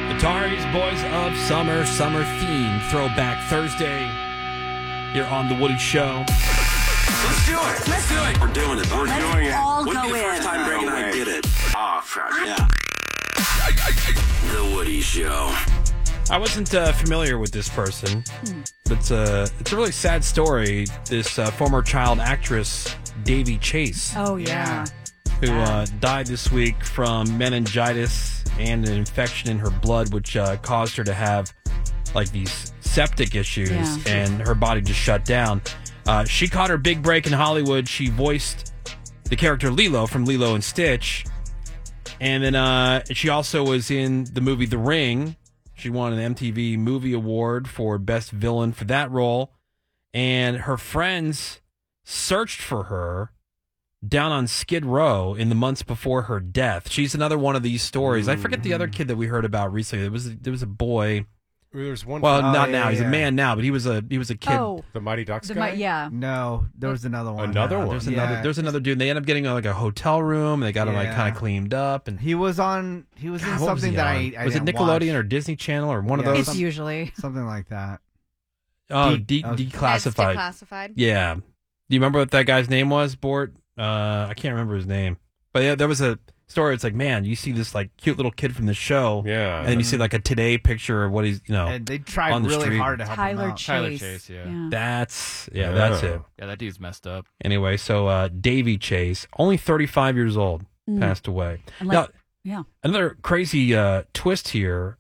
Atari's Boys of Summer, summer theme, Throwback Thursday, here on The Woody Show. Let's do it. Let's do it. We're doing it. We're doing it. All Wouldn't go be the first in. time Greg and I did it. Oh, fuck. Yeah. The Woody Show. I wasn't familiar with this person, but it's a really sad story. This former child actress, Davy Chase, Oh, yeah. who died this week from meningitis and an infection in her blood, which caused her to have like these septic issues, Yeah. and her body just shut down. She caught her big break in Hollywood. She voiced the character Lilo from Lilo and Stitch, and then she also was in the movie The Ring. She won an MTV Movie Award for Best Villain for that role, and her friends searched for her down on Skid Row in the months before her death. She's another one of these stories. I forget the other kid that we heard about recently. There was a boy. There's one. Well, from not now. He's a man now, but he was a kid. Oh, the Mighty Ducks the guy. yeah. No, there was another one. Another one? There's another dude. They end up getting like a hotel room, and they got him like Yeah. kind of cleaned up. And He was in God, what was something he that on? I was it didn't Nickelodeon watch. or Disney Channel or one of Yeah, those? It's usually. Something like that. Oh, Declassified. declassified. Classified. Yeah. Do you remember what that guy's name was, Bort? I can't remember his name. But yeah, there was a story. It's like, man, you see this like cute little kid from the show. Yeah. And then you see like a Today picture of what he's, And they tried on the really street. hard to help him Tyler out. Chase. Tyler Chase, yeah. That's Yeah. it. Yeah, that dude's messed up. Anyway, so Davy Chase, only 35 years old, Mm. passed away. And Now, like, yeah. another crazy twist here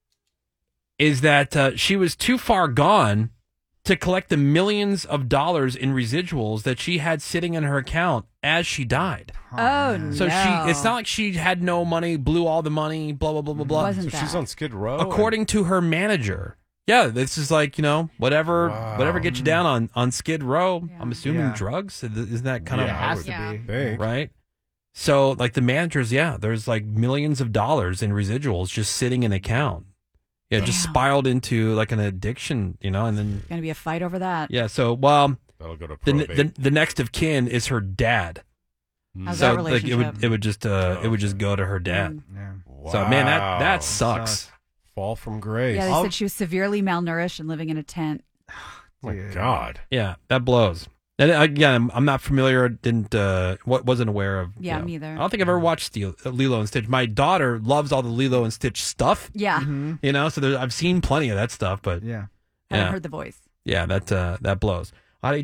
is that she was too far gone to collect the millions of dollars in residuals that she had sitting in her account as she died. Oh, no. So it's not like she had no money, blew all the money, blah, blah, blah, blah, blah. Wasn't So that. she's on Skid Row. According to her manager. Yeah, this is like, whatever Wow. whatever gets you down on Skid Row. Yeah. I'm assuming Yeah. drugs. Isn't that kind It Yeah, I has would to Yeah. be. think. right? So, like the managers, there's like millions of dollars in residuals just sitting in an account. Yeah, just Damn. spiraled into like an addiction, and then Going to be a fight over that. yeah. So, well, That'll go to the, probate. the next of kin is her dad. How's So that like it relationship? would just go to her dad. Yeah. So man, Wow. that sucks. Fall from grace. Yeah, they Oh said she was severely malnourished and living in a tent. my God. Yeah, that blows. And again, I'm not familiar. Wasn't aware of. Yeah, me either. I don't think I've ever watched Lilo and Stitch. My daughter loves all the Lilo and Stitch stuff. Yeah. So I've seen plenty of that stuff. But Yeah. Haven't yeah. heard the voice. yeah, that blows.